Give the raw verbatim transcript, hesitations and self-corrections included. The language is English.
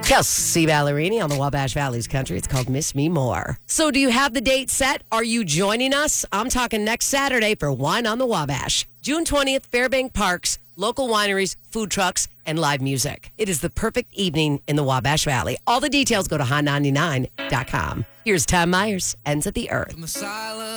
Kelsey Ballerini on the Wabash Valley's Country. It's called Miss Me More. So do you have the date set? Are you joining us? I'm talking next Saturday for Wine on the Wabash. June twentieth, Fairbank Parks, local wineries, food trucks, and live music. It is the perfect evening in the Wabash Valley. All the details go to hot ninety-nine dot com. Here's Tom Myers, Ends of the Earth.